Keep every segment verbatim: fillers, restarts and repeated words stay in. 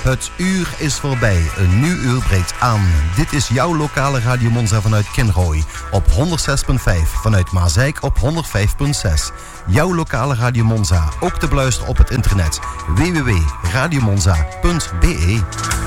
Het uur is voorbij. Een nieuw uur breekt aan. Dit is jouw lokale Radio Monza vanuit Kinrooi. Op honderdzes komma vijf. Vanuit Maasijk op honderdvijf komma zes. Jouw lokale Radio Monza. Ook te beluisteren op het internet. w w w punt radiomonza punt b e.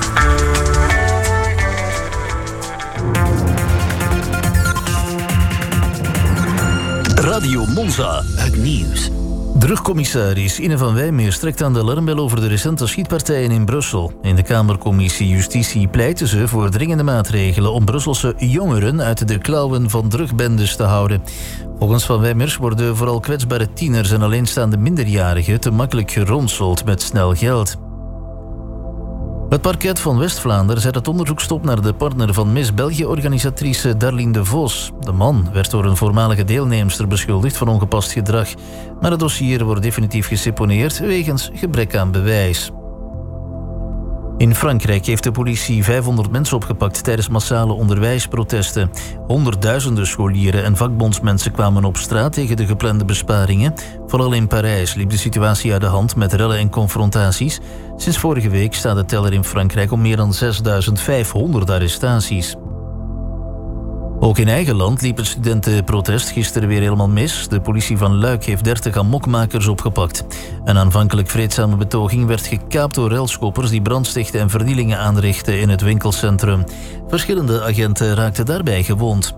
Radio Monza. Het nieuws. Drugscommissaris Ine van Wijmeer trekt aan de alarmbel over de recente schietpartijen in Brussel. In de Kamercommissie Justitie pleiten ze voor dringende maatregelen om Brusselse jongeren uit de klauwen van drugbendes te houden. Volgens Van Wijmers worden vooral kwetsbare tieners en alleenstaande minderjarigen te makkelijk geronseld met snel geld. Het parket van West-Vlaanderen zet het onderzoek stop naar de partner van Miss België-organisatrice Darlene de Vos. De man werd door een voormalige deelnemster beschuldigd van ongepast gedrag. Maar het dossier wordt definitief geseponeerd wegens gebrek aan bewijs. In Frankrijk heeft de politie vijfhonderd mensen opgepakt tijdens massale onderwijsprotesten. Honderdduizenden scholieren en vakbondsmensen kwamen op straat tegen de geplande besparingen. Vooral in Parijs liep de situatie uit de hand met rellen en confrontaties. Sinds vorige week staat de teller in Frankrijk om meer dan zesduizend vijfhonderd arrestaties. Ook in eigen land liep het studentenprotest gisteren weer helemaal mis. De politie van Luik heeft dertig amokmakers opgepakt. Een aanvankelijk vreedzame betoging werd gekaapt door relschoppers die brand stichtten en vernielingen aanrichtten in het winkelcentrum. Verschillende agenten raakten daarbij gewond.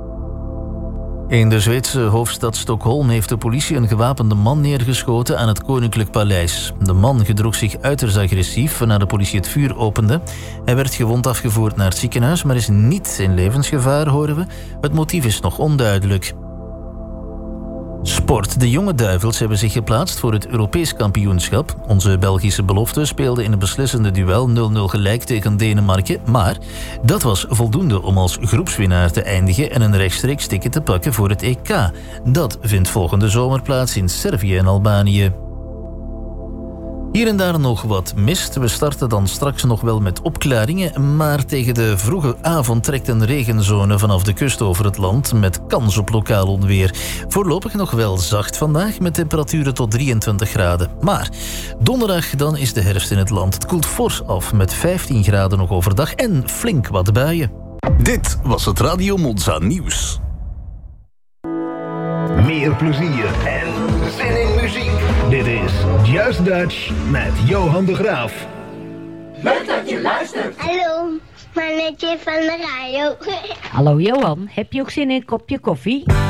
In de Zweedse hoofdstad Stockholm heeft de politie een gewapende man neergeschoten aan het Koninklijk Paleis. De man gedroeg zich uiterst agressief waarna de politie het vuur opende. Hij werd gewond afgevoerd naar het ziekenhuis, maar is niet in levensgevaar, horen we. Het motief is nog onduidelijk. Sport. De jonge duivels hebben zich geplaatst voor het Europees kampioenschap. Onze Belgische belofte speelde in een beslissende duel nul nul gelijk tegen Denemarken. Maar dat was voldoende om als groepswinnaar te eindigen en een rechtstreeks ticket te pakken voor het E K. Dat vindt volgende zomer plaats in Servië en Albanië. Hier en daar nog wat mist. We starten dan straks nog wel met opklaringen, maar tegen de vroege avond trekt een regenzone vanaf de kust over het land met kans op lokaal onweer. Voorlopig nog wel zacht vandaag met temperaturen tot drieëntwintig graden. Maar donderdag dan is de herfst in het land. Het koelt fors af met vijftien graden nog overdag en flink wat buien. Dit was het Radio Monza nieuws. Meer plezier en zin in muziek. Dit is Just Dutch met Johan de Graaf. Leuk dat je luistert. Hallo, mannetje van de radio. Hallo Johan, heb je ook zin in een kopje koffie?